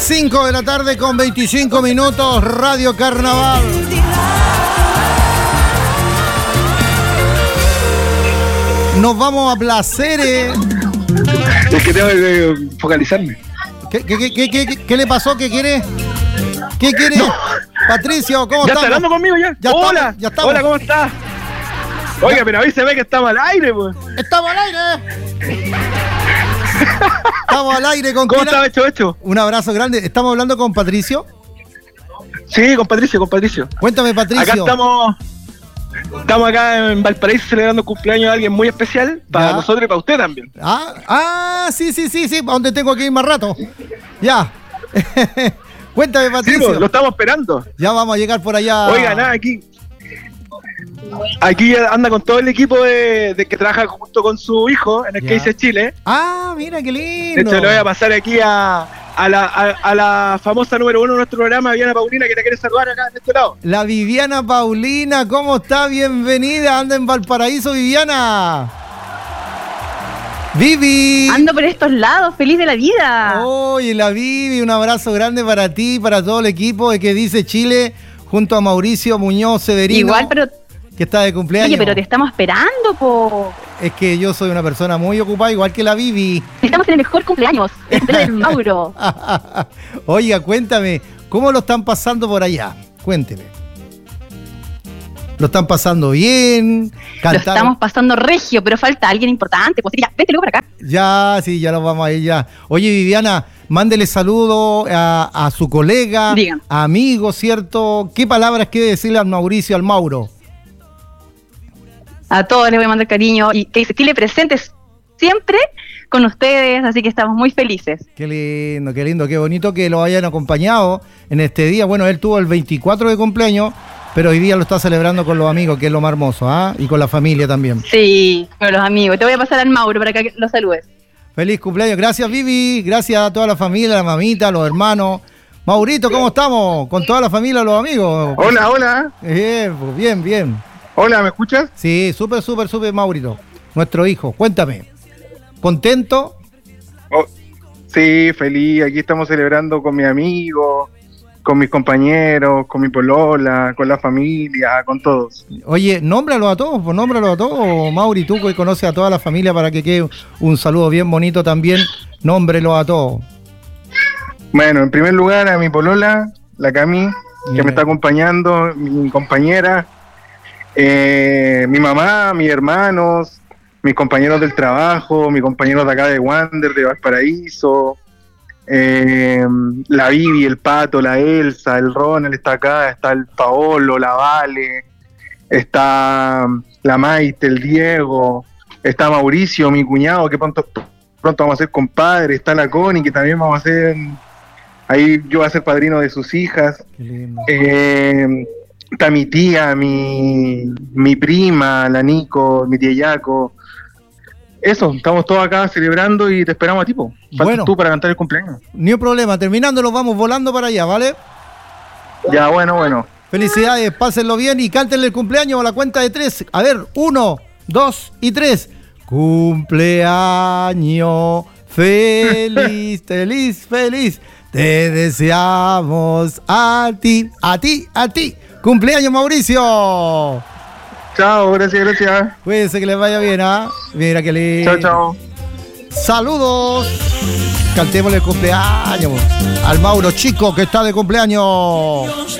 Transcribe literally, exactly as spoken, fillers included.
cinco de la tarde con veinticinco minutos, Radio Carnaval. Nos vamos a Placeres. Es que tengo que focalizarme. ¿Qué, qué, qué, qué, qué, qué le pasó? ¿Qué quiere? ¿Qué quiere? No. Patricio, ¿cómo estás? ¿Ya está hablando conmigo ya? ya Hola, estamos, ya estamos. Hola, ¿cómo estás? Oiga, pero ahí se ve que estamos al aire, pues. ¡Estamos al aire! Estamos al aire con... ¿Cómo estás, hecho, hecho? Un abrazo grande. ¿Estamos hablando con Patricio? Sí, con Patricio, con Patricio. Cuéntame, Patricio. Acá estamos... Estamos acá en Valparaíso celebrando el cumpleaños de alguien muy especial para ya. nosotros y para usted también. Ah, ah, sí, sí, sí, sí, donde tengo que ir más rato. Ya. Cuéntame, Patricio. Sí, pues, lo estamos esperando. Ya vamos a llegar por allá. Oiga, nada, aquí... Aquí anda con todo el equipo de, de que trabaja junto con su hijo en el Ya. que dice Chile. Ah, mira qué De lindo. hecho, le voy a pasar aquí a, a, la, a, a la famosa número uno de nuestro programa, Viviana Paulina, que te quiere saludar acá en este lado. La Viviana Paulina, ¿cómo está? Bienvenida. Anda en Valparaíso, Viviana. Vivi. Ando por estos lados, feliz de la vida. Oye, la Vivi, un abrazo grande para ti, para todo el equipo de que dice Chile, junto a Mauricio Muñoz Severino. Igual, pero... Que está de cumpleaños. Oye, pero te estamos esperando, po. Es que yo soy una persona muy ocupada, igual que la Vivi. Estamos en el mejor cumpleaños, el cumpleaños del Mauro. Oiga, cuéntame, ¿cómo lo están pasando por allá? Cuénteme. ¿Lo están pasando bien? Lo estamos pasando regio, pero falta alguien importante. Pues ya, vete luego para acá. Ya, sí, ya lo vamos a ir ya. Oye, Viviana, mándele saludo a, a su colega, Digan. a amigo, ¿cierto? ¿Qué palabras quiere decirle al Mauricio, al Mauro? A todos les voy a mandar cariño y que Chile presentes siempre con ustedes, así que estamos muy felices. Qué lindo, qué lindo, qué bonito que lo hayan acompañado en este día. Bueno, él tuvo el veinticuatro de cumpleaños, pero hoy día lo está celebrando con los amigos, que es lo más hermoso, ¿ah? Y con la familia también. Sí, con los amigos. Te voy a pasar al Mauro para que lo saludes. Feliz cumpleaños. Gracias, Vivi. Gracias a toda la familia, la mamita, los hermanos. Maurito, ¿cómo estamos? Con toda la familia, los amigos. Hola, hola. Bien, pues, bien, bien. Hola, ¿me escuchas? Sí, súper, súper, súper, Maurito. Nuestro hijo. Cuéntame. ¿Contento? Oh, sí, feliz. Aquí estamos celebrando con mis amigos, con mis compañeros, con mi polola, con la familia, con todos. Oye, nómbralo a todos, pues nómbralo a todos. Mauri, tú que conoces a toda la familia para que quede un saludo bien bonito también, nómbrelo a todos. Bueno, en primer lugar a mi polola, la Cami, que Bien. me está acompañando, mi compañera, eh, mi mamá, mis hermanos, mis compañeros del trabajo, mis compañeros de acá de Wander, de Valparaíso, eh, la Vivi, el Pato, la Elsa, el Ronald está acá, está el Paolo, la Vale, está la Maite, el Diego, está Mauricio, mi cuñado, que pronto, pronto vamos a ser compadre, está la Connie, que también vamos a ser, ahí yo voy a ser padrino de sus hijas. Qué lindo. Eh, está mi tía, mi, mi prima, la Nico, mi tía Yaco. Eso, estamos todos acá celebrando y te esperamos a ti, po. Faltas Bueno. tú para cantar el cumpleaños. Ni un problema. Terminando, nos vamos volando para allá, ¿vale? Ya, bueno, bueno. Felicidades, pásenlo bien y cántenle el cumpleaños a la cuenta de tres. A ver, uno, dos y tres. Cumpleaños feliz, feliz, feliz. Te deseamos a ti, a ti, a ti. Cumpleaños, Mauricio. Chao, gracias, gracias. Cuídense que les vaya bien, ¿ah? Mira que lindo. Chao, chao. Saludos. Cantémosle el cumpleaños al Mauro Chico que está de cumpleaños.